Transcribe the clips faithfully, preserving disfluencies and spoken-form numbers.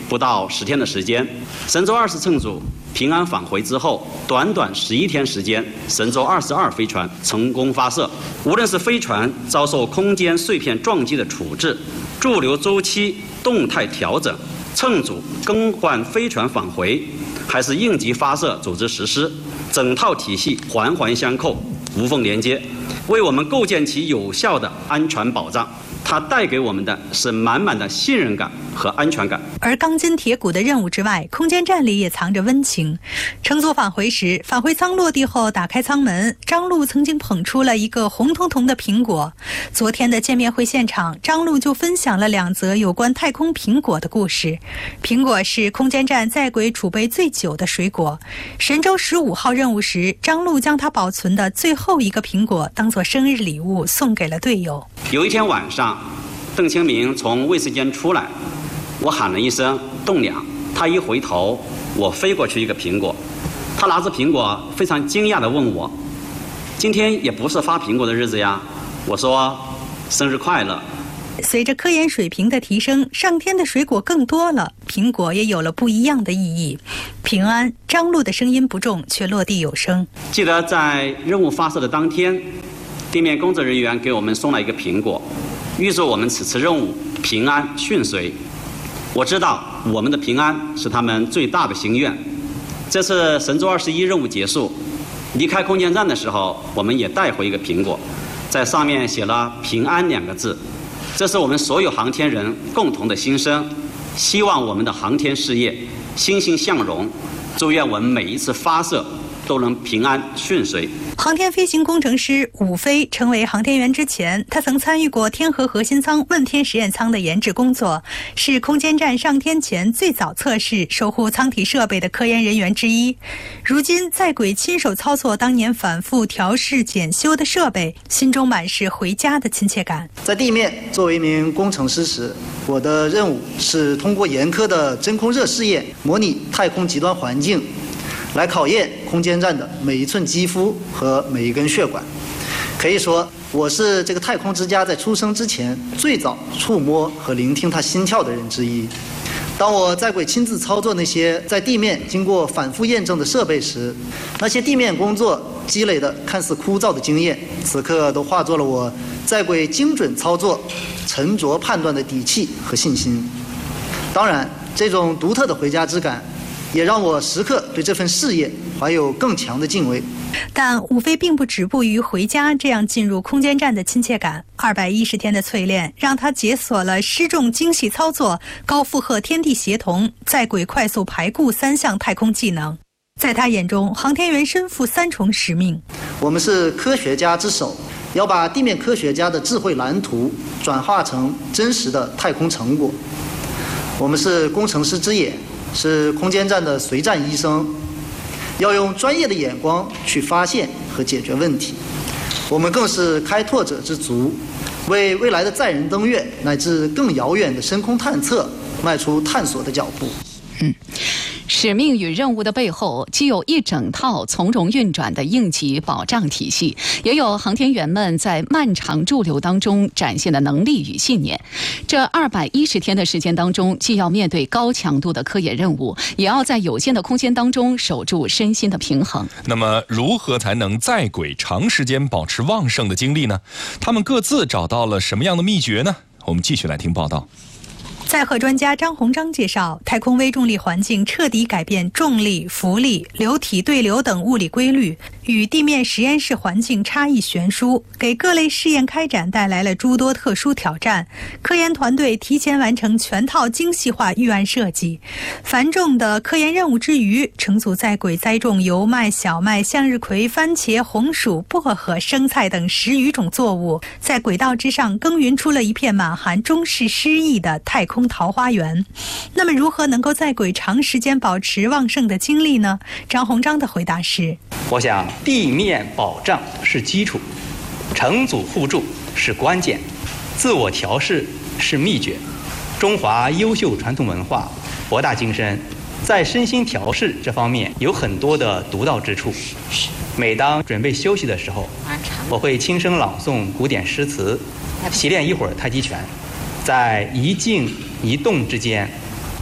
不到十天的时间。神舟二十乘组平安返回之后，短短十一天时间，神舟二十二飞船成功发射。无论是飞船遭受空间碎片撞击的处置、驻留周期动态调整、乘组更换飞船返回，还是应急发射组织实施，整套体系环环相扣，无缝连接，为我们构建起有效的安全保障。它带给我们的是满满的信任感和安全感。 而钢筋铁骨的任务之外，空间站里也藏着温情。乘组返回时，返回舱落地后打开舱门，张陆曾经捧出了一个红彤彤的苹果。昨天的见面会现场，张陆就分享了两则有关太空苹果的故事。苹果是空间站在轨储备最久的水果。神舟十五号任务时，张陆将他保存的最后一个苹果当作生日礼物送给了队友。 有一天晚上，邓清明从卫生间出来，我喊了一声栋梁，他一回头，我飞过去一个苹果，他拿着苹果非常惊讶地问我，今天也不是发苹果的日子呀。我说生日快乐。 随着科研水平的提升，上天的水果更多了，苹果也有了不一样的意义。平安，张陆的声音不重，却落地有声。 记得在任务发射的当天，地面工作人员给我们送了一个苹果，预祝我们此次任务平安顺遂。我知道我们的平安是他们最大的心愿。这次神舟二十一任务结束，离开空间站的时候，我们也带回一个苹果，在上面写了平安两个字。这是我们所有航天人共同的心声，希望我们的航天事业欣欣向荣，祝愿我们每一次发射都能平安顺遂。 航天飞行工程师伍飞成为航天员之前，他曾参与过天河核心舱、问天实验舱的研制工作，是空间站上天前最早测试、守护舱体设备的科研人员之一。如今在轨亲手操作当年反复调试检修的设备，心中满是回家的亲切感。 在地面作为一名工程师时，我的任务是通过严苛的真空热试验，模拟太空极端环境，来考验空间站的每一寸肌肤和每一根血管。可以说，我是这个太空之家在出生之前最早触摸和聆听它心跳的人之一。当我在轨亲自操作那些在地面经过反复验证的设备时，那些地面工作积累的看似枯燥的经验，此刻都化作了我在轨精准操作、沉着判断的底气和信心。当然，这种独特的回家之感也让我时刻对这份事业怀有更强的敬畏。 但伍飞并不止步于回家这样进入空间站的亲切感，二百一十天的淬炼让他解锁了失重精细操作、高负荷天地协同、在轨快速排固三项太空技能。在他眼中，航天员身负三重使命。 我们是科学家之首，要把地面科学家的智慧蓝图转化成真实的太空成果。我们是工程师之眼，是空间站的随站医生，要用专业的眼光去发现和解决问题。我们更是开拓者之足，为未来的载人登月乃至更遥远的深空探测迈出探索的脚步。 嗯，使命与任务的背后，既有一整套从容运转的应急保障体系，也有航天员们在漫长驻留当中展现的能力与信念。这二百一十天的时间当中，既要面对高强度的科研任务，也要在有限的空间当中守住身心的平衡。 那么，如何才能在轨长时间保持旺盛的精力呢？他们各自找到了什么样的秘诀呢？我们继续来听报道。 载荷专家张鸿章介绍，太空微重力环境彻底改变重力、浮力、流体对流等物理规律，与地面实验室环境差异悬殊，给各类试验开展带来了诸多特殊挑战。科研团队提前完成全套精细化预案设计。繁重的科研任务之余，乘组在轨栽种油麦、小麦、向日葵、番茄、红薯、薄荷、生菜等十余种作物，在轨道之上耕耘出了一片满含中式诗意的太空桃花源。那么如何能够在轨长时间保持旺盛的精力呢？张鸿章的回答是： 我想地面保障是基础，乘组互助是关键，自我调试是秘诀。中华优秀传统文化博大精深，在身心调试这方面有很多的独到之处。每当准备休息的时候，我会轻声朗诵古典诗词，习练一会儿太极拳，在一静一动之间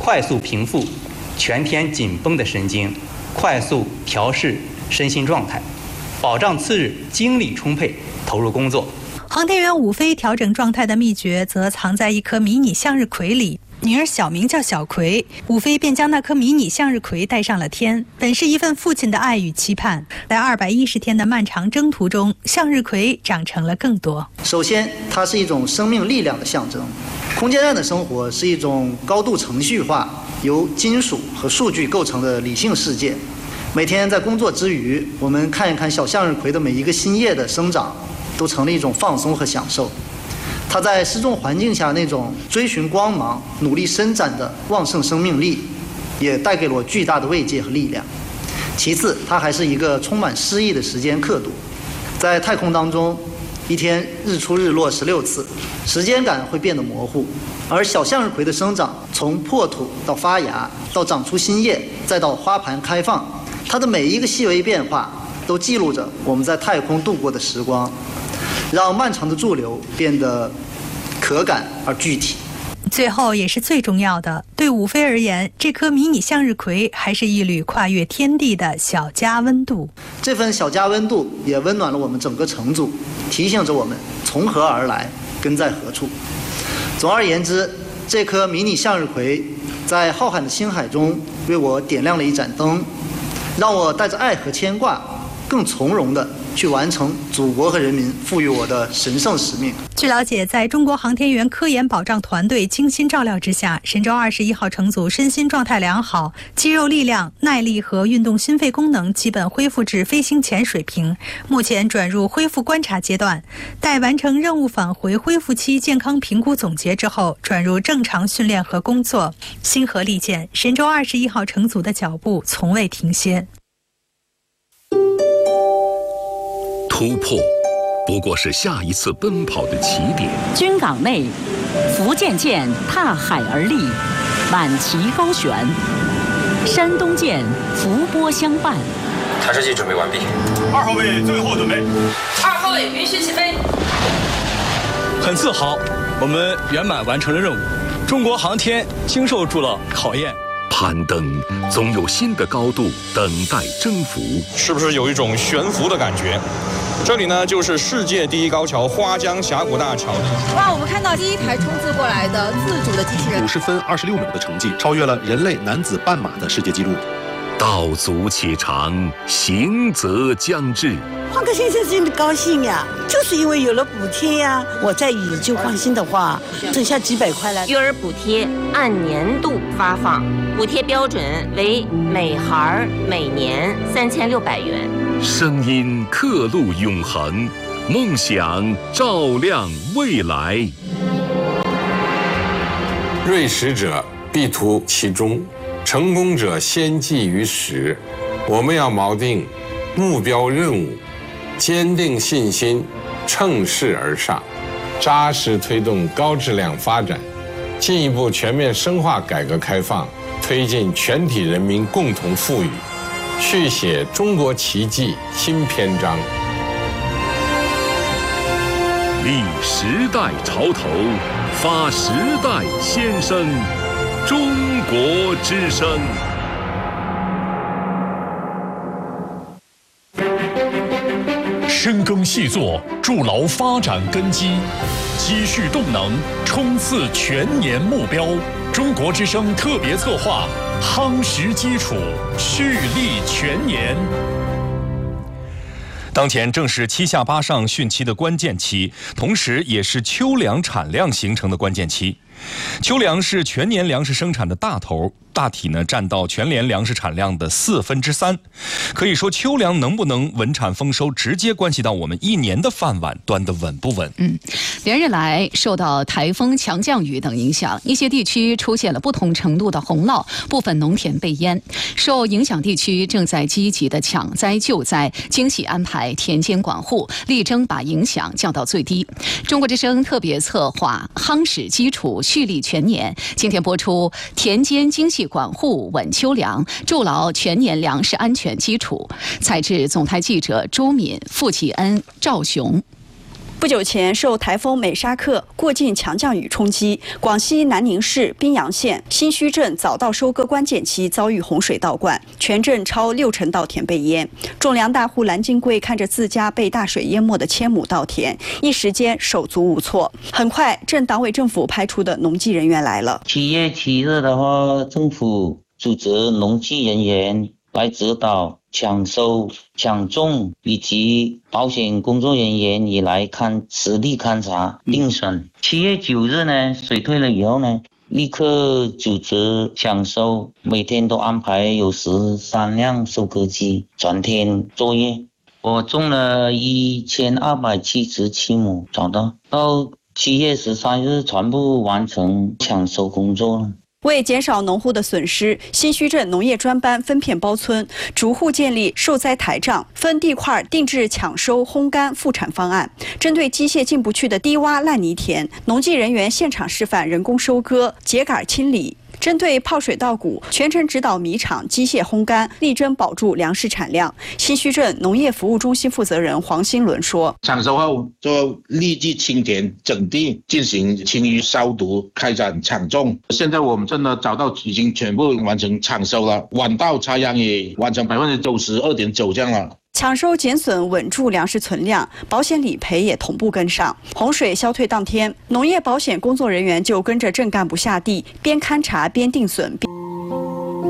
快速平复全天紧绷的神经，快速调试身心状态，保障次日精力充沛，投入工作。 航天员伍飞调整状态的秘诀则藏在一颗迷你向日葵里。女儿小名叫小葵，伍飞便将那颗迷你向日葵带上了天，本是一份父亲的爱与期盼。在二百一十天的漫长征途中，向日葵长成了更多。 首先，它是一种生命力量的象征。空间站的生活是一种高度程序化、由金属和数据构成的理性世界。每天在工作之余，我们看一看小向日葵的每一个新叶的生长，都成了一种放松和享受。它在失重环境下那种追寻光芒、努力伸展的旺盛生命力，也带给了我巨大的慰藉和力量。其次，它还是一个充满诗意的时间刻度。在太空当中，一天日出日落十六次，时间感会变得模糊。而小向日葵的生长，从破土到发芽，到长出新叶，再到花盘开放，它的每一个细微变化，都记录着我们在太空度过的时光，让漫长的驻留变得可感而具体。 最后也是最重要的，对伍飞而言，这颗迷你向日葵还是一缕跨越天地的小家温度。 这份小家温度也温暖了我们整个乘组，提醒着我们从何而来，根在何处。总而言之，这颗迷你向日葵在浩瀚的星海中为我点亮了一盏灯，让我带着爱和牵挂，更从容地去完成祖国和人民赋予我的神圣使命。 据了解，在中国航天员科研保障团队精心照料之下，神舟二十一号乘组身心状态良好，肌肉力量、耐力和运动心肺功能基本恢复至飞行前水平，目前转入恢复观察阶段。待完成任务返回恢复期健康评估总结之后，转入正常训练和工作。星河利剑，神舟二十一号乘组的脚步从未停歇。 突破不过是下一次奔跑的起点。 军港内，福建舰踏海而立，满旗高悬；山东舰伏波相伴。 弹射器准备完毕。 二号位最后准备。 二号位允许起飞。 很自豪，我们圆满完成了任务。中国航天经受住了考验。 攀登总有新的高度等待征服， 是不是有一种悬浮的感觉？这里呢，就是世界第一高桥花江峡谷大桥。 哇，我们看到第一台冲刺过来的自主的机器人， 五十分二十六秒的成绩，超越了人类男子半马的世界纪录。 道阻且长，行则将至。 换个先生真的高兴呀，就是因为有了补贴呀。我再以就放心的话，剩下几百块了。 育儿补贴按年度发放，补贴标准为每孩每年三千六百元。 声音刻录永恒，梦想照亮未来。 锐实者必图其中，成功者先记于始。我们要锚定目标任务，坚定信心，乘势而上，扎实推动高质量发展，进一步全面深化改革开放，推进全体人民共同富裕，续写中国奇迹新篇章。 立时代潮头，发时代先声，中国之声。 深耕细作，筑牢发展根基，积蓄动能，冲刺全年目标。中国之声特别策划，夯实基础，蓄力全年。 当前正是七下八上汛期的关键期，同时也是秋粮产量形成的关键期。秋粮是全年粮食生产的大头，大体呢占到全年粮食产量的四分之三。可以说，秋粮能不能稳产丰收，直接关系到我们一年的饭碗端得稳不稳。 嗯，连日来受到台风、强降雨等影响，一些地区出现了不同程度的洪涝，部分农田被淹。受影响地区正在积极的抢灾救灾，精细安排田间管护，力争把影响降到最低。中国之声特别策划夯实基础，蓄力全年，今天播出田间精细管护稳秋粮，筑牢全年粮食安全基础。采制总台记者周敏、付启恩、赵雄。 不久前，受台风美沙克过境强降雨冲击，广西南宁市宾阳县新圩镇早稻收割关键期遭遇洪水倒灌，全镇超六成稻田被淹。种粮大户蓝金贵看着自家被大水淹没的千亩稻田，一时间手足无措。很快，镇党委政府派出的农技人员来了。 七月七日的话，政府组织农技人员来指导抢收、抢种，以及保险工作人员也来看实地勘察、定损。七月九日呢，水退了以后呢，立刻组织抢收，每天都安排有十三辆收割机全天作业。我种了一千二百七十七亩，找到到七月十三日全部完成抢收工作了。 为减少农户的损失，新圩镇农业专班分片包村，逐户建立受灾台账，分地块定制抢收、烘干、复产方案。针对机械进不去的低洼烂泥田，农技人员现场示范人工收割、秸秆清理。针对泡水稻谷，全程指导米厂机械烘干，力争保住粮食产量。新圩镇农业服务中心负责人黄新伦说：“ 抢收后就立即清田整地，进行清淤消毒，开展抢种。现在我们镇的早稻已经全部完成抢收了，晚稻插秧也完成百分之九十二点九这样了。” 抢收减损，稳住粮食存量，保险理赔也同步跟上。洪水消退当天，农业保险工作人员就跟着镇干部下地，边勘察边定损。边